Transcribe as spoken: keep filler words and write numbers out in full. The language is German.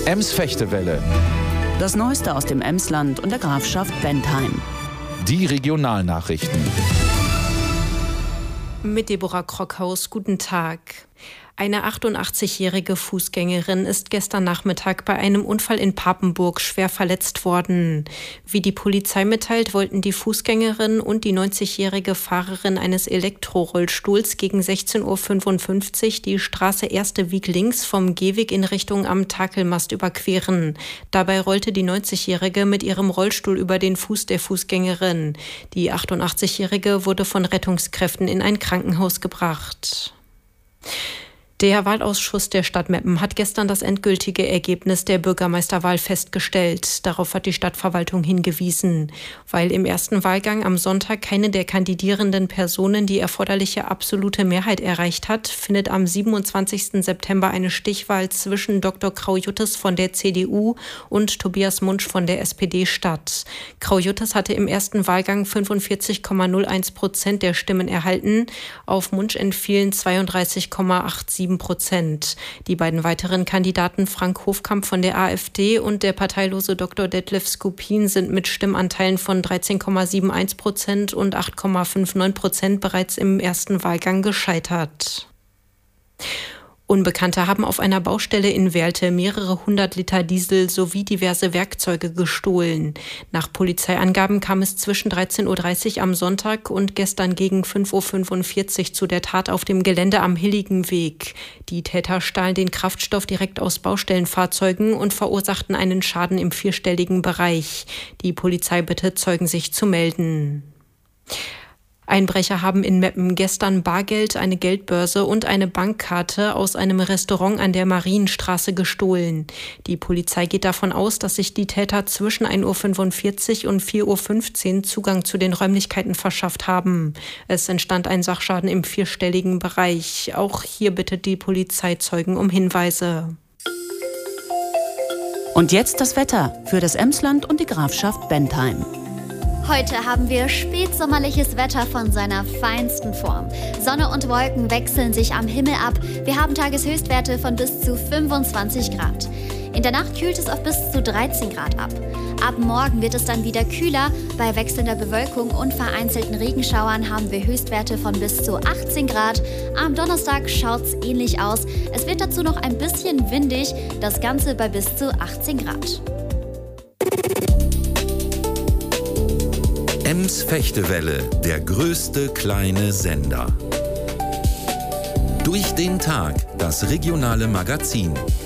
Ems-Fechtewelle. Das Neueste aus dem Emsland und der Grafschaft Bentheim. Die Regionalnachrichten. Mit Deborah Krockhaus, guten Tag. Eine achtundachtzigjährige Fußgängerin ist gestern Nachmittag bei einem Unfall in Papenburg schwer verletzt worden. Wie die Polizei mitteilt, wollten die Fußgängerin und die neunzigjährige Fahrerin eines Elektrorollstuhls gegen sechzehn Uhr fünfundfünfzig die Straße Erste Wieg links vom Gehweg in Richtung am Takelmast überqueren. Dabei rollte die neunzigjährige mit ihrem Rollstuhl über den Fuß der Fußgängerin. Die achtundachtzigjährige wurde von Rettungskräften in ein Krankenhaus gebracht. Der Wahlausschuss der Stadt Meppen hat gestern das endgültige Ergebnis der Bürgermeisterwahl festgestellt. Darauf hat die Stadtverwaltung hingewiesen. Weil im ersten Wahlgang am Sonntag keine der kandidierenden Personen die erforderliche absolute Mehrheit erreicht hat, findet am siebenundzwanzigsten September eine Stichwahl zwischen Doktor Kraujuttes von der C D U und Tobias Munsch von der S P D statt. Kraujuttes hatte im ersten Wahlgang fünfundvierzig Komma null eins Prozent der Stimmen erhalten. Auf Munsch entfielen zweiunddreißig Komma siebenundachtzig Prozent. Die beiden weiteren Kandidaten Frank Hofkamp von der AfD und der parteilose Doktor Detlef Skupin sind mit Stimmanteilen von dreizehn Komma einundsiebzig Prozent und acht Komma neunundfünfzig Prozent bereits im ersten Wahlgang gescheitert. Unbekannte haben auf einer Baustelle in Werlte mehrere hundert Liter Diesel sowie diverse Werkzeuge gestohlen. Nach Polizeiangaben kam es zwischen dreizehn Uhr dreißig am Sonntag und gestern gegen fünf Uhr fünfundvierzig zu der Tat auf dem Gelände am Hilligen Weg. Die Täter stahlen den Kraftstoff direkt aus Baustellenfahrzeugen und verursachten einen Schaden im vierstelligen Bereich. Die Polizei bittet Zeugen, sich zu melden. Einbrecher haben in Meppen gestern Bargeld, eine Geldbörse und eine Bankkarte aus einem Restaurant an der Marienstraße gestohlen. Die Polizei geht davon aus, dass sich die Täter zwischen ein Uhr fünfundvierzig und vier Uhr fünfzehn Zugang zu den Räumlichkeiten verschafft haben. Es entstand ein Sachschaden im vierstelligen Bereich. Auch hier bittet die Polizei Zeugen um Hinweise. Und jetzt das Wetter für das Emsland und die Grafschaft Bentheim. Heute haben wir spätsommerliches Wetter von seiner feinsten Form. Sonne und Wolken wechseln sich am Himmel ab. Wir haben Tageshöchstwerte von bis zu fünfundzwanzig Grad. In der Nacht kühlt es auf bis zu dreizehn Grad ab. Ab morgen wird es dann wieder kühler. Bei wechselnder Bewölkung und vereinzelten Regenschauern haben wir Höchstwerte von bis zu achtzehn Grad. Am Donnerstag schaut's ähnlich aus. Es wird dazu noch ein bisschen windig. Das Ganze bei bis zu achtzehn Grad. Ems-Fechtewelle, der größte kleine Sender. Durch den Tag, das regionale Magazin.